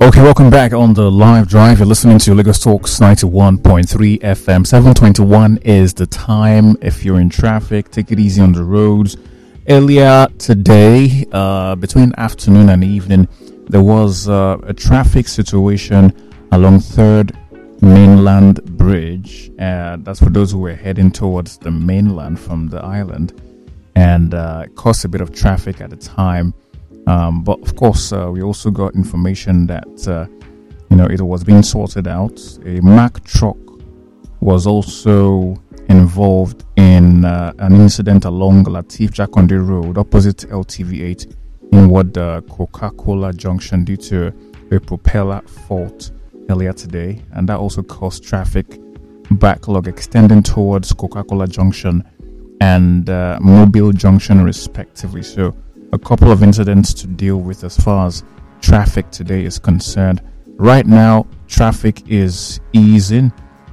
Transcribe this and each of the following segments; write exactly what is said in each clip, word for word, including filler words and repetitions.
Okay, welcome back on the live drive. You're listening to Lagos Talks ninety-one point three F M. seven twenty-one is the time. If you're in traffic, take it easy on the roads. Earlier today, uh, between afternoon and evening, there was uh, a traffic situation along Third Mainland Bridge. Uh, that's for those who were heading towards the mainland from the island, and uh, it caused a bit of traffic at the time. Um, but of course, uh, we also got information that, uh, you know, it was being sorted out. A Mack truck was also involved in uh, an incident along Latif Jakonde Road, opposite L T V eight, in what uh, Coca-Cola Junction due to a propeller fault earlier today. And that also caused traffic backlog extending towards Coca-Cola Junction and uh, Mobile Junction, respectively. So, a couple of incidents to deal with as far as traffic today is concerned. Right now, traffic is easing,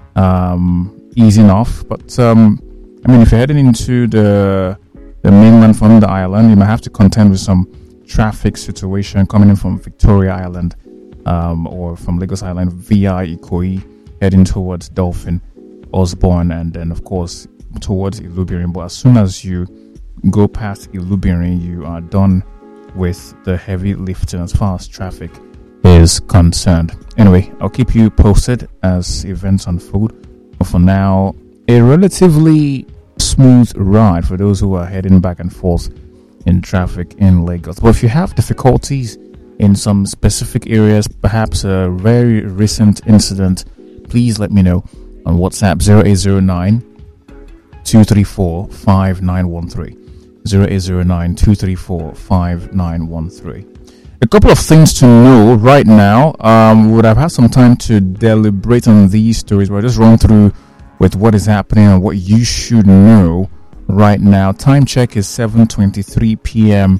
um, easing off. But um, I mean, if you're heading into the the mainland from the island, you might have to contend with some traffic situation coming in from Victoria Island um, or from Lagos Island via Ikoyi, heading towards Dolphin, Osborne, and then of course towards Ilubirin. But as soon as you go past Ilubirin, you are done with the heavy lifting as far as traffic is concerned. Anyway, I'll keep you posted as events unfold. But for now, a relatively smooth ride for those who are heading back and forth in traffic in Lagos. But if you have difficulties in some specific areas, perhaps a very recent incident, please let me know on WhatsApp zero eight zero nine, two three four, five nine one three. zero eight zero nine, two three four, five nine one three. A couple of things to know right now. Um, we would have had some time to deliberate on these stories, but I'll just run through with what is happening and what you should know right now. Time check is seven twenty-three p.m.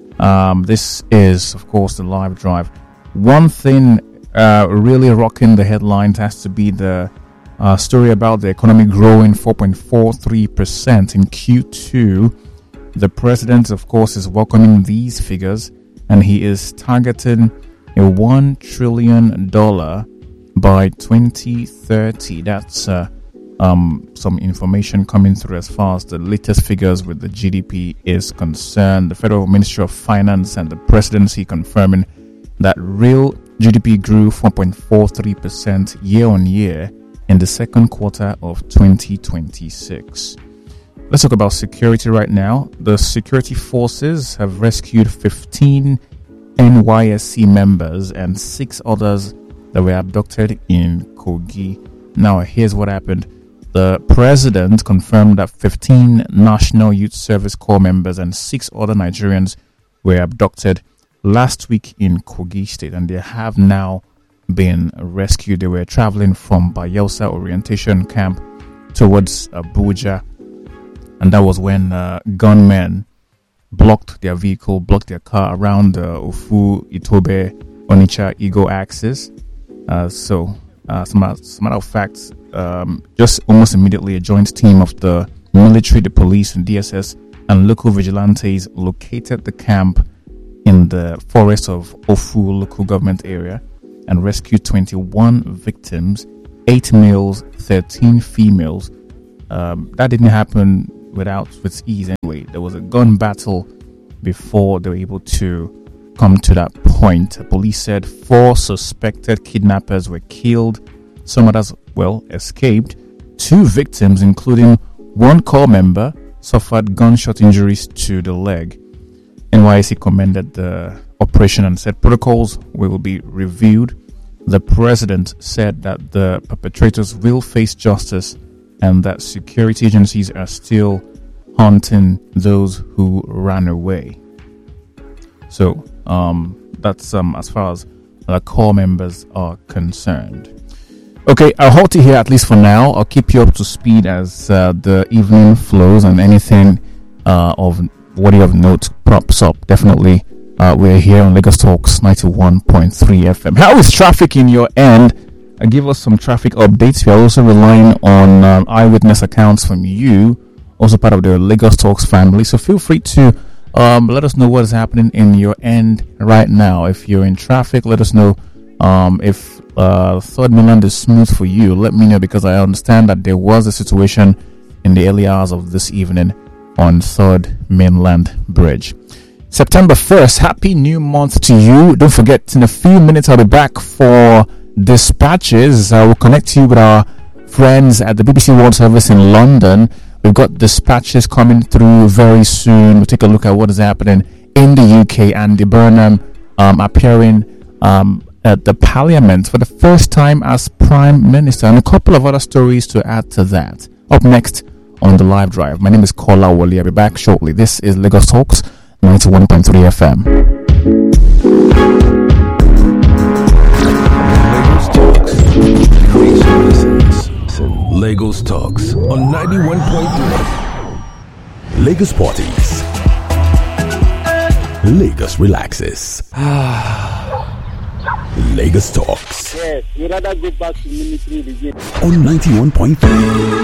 Um, this is, of course, the live drive. One thing uh, really rocking the headlines has to be the uh, story about the economy growing four point four three percent in Q two. The president, of course, is welcoming these figures, and he is targeting a one trillion dollars by twenty thirty. That's uh, um, some information coming through as far as the latest figures with the G D P is concerned. The Federal Ministry of Finance and the presidency confirming that real G D P grew four point four three percent year on year in the second quarter of twenty twenty-six. Let's talk about security right now. The security forces have rescued fifteen N Y S C members and six others that were abducted in Kogi. Now, here's what happened. The president confirmed that fifteen National Youth Service Corps members and six other Nigerians were abducted last week in Kogi State, and they have now been rescued. They were traveling from Bayelsa Orientation Camp towards Abuja. And that was when uh, gunmen blocked their vehicle, blocked their car around the uh, Ofu, Itobe, Onitsha, Igo axis. Uh, so, uh, as a matter of fact, um, just almost immediately, a joint team of the military, the police, and D S S and local vigilantes located the camp in the forest of Ofu local government area and rescued twenty-one victims, eight males, thirteen females. Um, that didn't happen without with ease anyway. There was a gun battle before they were able to come to that point. Police said four suspected kidnappers were killed. Some others, well, escaped. Two victims, including one corps member, suffered gunshot injuries to the leg. N Y S C commended the operation and said protocols will be reviewed. The president said that the perpetrators will face justice and that security agencies are still hunting those who ran away. So um, that's um, as far as the core members are concerned. Okay, I'll halt it here at least for now. I'll keep you up to speed as uh, the evening flows and anything uh, of worthy of note props up. Definitely, uh, we're here on Lagos Talks ninety-one point three F M. How is traffic in your end? Uh, give us some traffic updates. We are also relying on um, eyewitness accounts from you, also part of the Lagos Talks family. So feel free to um, let us know what is happening in your end right now. If you're in traffic, let us know Um, if uh, Third Mainland is smooth for you, let me know, because I understand that there was a situation in the early hours of this evening on Third Mainland Bridge. September first, happy new month to you. Don't forget, in a few minutes I'll be back for dispatches. I will connect you with our friends at the B B C World Service in London. We've got dispatches coming through very soon. We'll take a look at what is happening in the U K. Andy Burnham um, appearing um, at the Parliament for the first time as Prime Minister, and a couple of other stories to add to that. Up next on the live drive. My name is Kola Wali. I'll be back shortly. This is Lagos Talks ninety-one point three F M. Lagos Talks. Creation listens. Lagos Talks on ninety-one point three. Lagos parties. Lagos relaxes. Lagos Talks. Yes, we rather go back to military regime. On ninety-one point three.